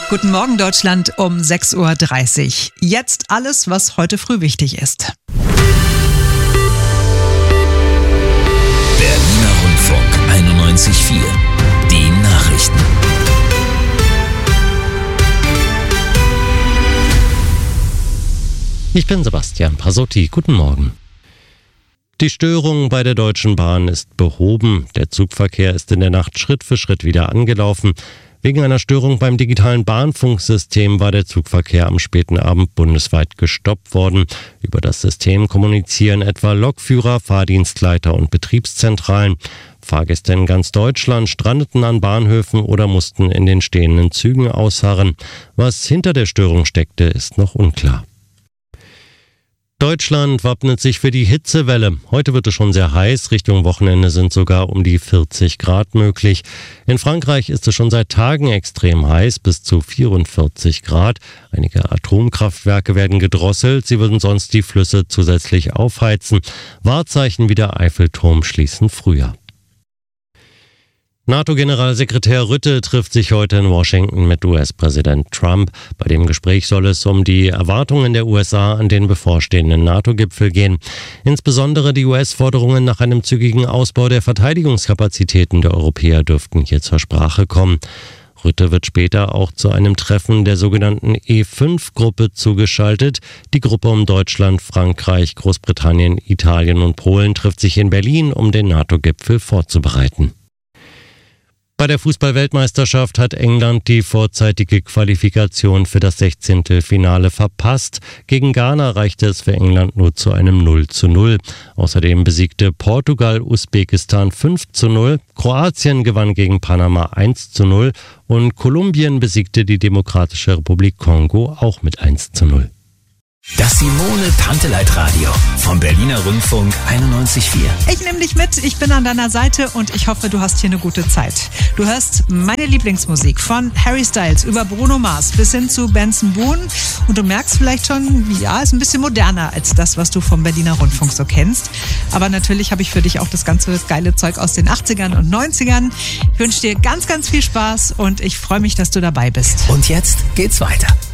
Guten Morgen Deutschland um 6.30 Uhr. Jetzt alles, was heute früh wichtig ist. Berliner Rundfunk 91.4. Die Nachrichten. Ich bin Sebastian Pasotti. Guten Morgen. Die Störung bei der Deutschen Bahn ist behoben. Der Zugverkehr ist in der Nacht Schritt für Schritt wieder angelaufen. Wegen einer Störung beim digitalen Bahnfunksystem war der Zugverkehr am späten Abend bundesweit gestoppt worden. Über das System kommunizieren etwa Lokführer, Fahrdienstleiter und Betriebszentralen. Fahrgäste in ganz Deutschland strandeten an Bahnhöfen oder mussten in den stehenden Zügen ausharren. Was hinter der Störung steckte, ist noch unklar. Deutschland wappnet sich für die Hitzewelle. Heute wird es schon sehr heiß. Richtung Wochenende sind sogar um die 40 Grad möglich. In Frankreich ist es schon seit Tagen extrem heiß, bis zu 44 Grad. Einige Atomkraftwerke werden gedrosselt. Sie würden sonst die Flüsse zusätzlich aufheizen. Wahrzeichen wie der Eiffelturm schließen früher. NATO-Generalsekretär Rutte trifft sich heute in Washington mit US-Präsident Trump. Bei dem Gespräch soll es um die Erwartungen der USA an den bevorstehenden NATO-Gipfel gehen. Insbesondere die US-Forderungen nach einem zügigen Ausbau der Verteidigungskapazitäten der Europäer dürften hier zur Sprache kommen. Rutte wird später auch zu einem Treffen der sogenannten E5-Gruppe zugeschaltet. Die Gruppe um Deutschland, Frankreich, Großbritannien, Italien und Polen trifft sich in Berlin, um den NATO-Gipfel vorzubereiten. Bei der Fußball-Weltmeisterschaft hat England die vorzeitige Qualifikation für das 16. Finale verpasst. Gegen Ghana reichte es für England nur zu einem 0:0. Außerdem besiegte Portugal Usbekistan 5:0, Kroatien gewann gegen Panama 1:0 und Kolumbien besiegte die Demokratische Republik Kongo auch mit 1:0. Das Simone-Panteleit-Radio vom Berliner Rundfunk 91.4. Ich nehme dich mit, ich bin an deiner Seite und ich hoffe, du hast hier eine gute Zeit. Du hörst meine Lieblingsmusik von Harry Styles über Bruno Mars bis hin zu Benson Boone und du merkst vielleicht schon, ja, ist ein bisschen moderner als das, was du vom Berliner Rundfunk so kennst. Aber natürlich habe ich für dich auch das ganze geile Zeug aus den 80ern und 90ern. Ich wünsche dir ganz, ganz viel Spaß und ich freue mich, dass du dabei bist. Und jetzt geht's weiter.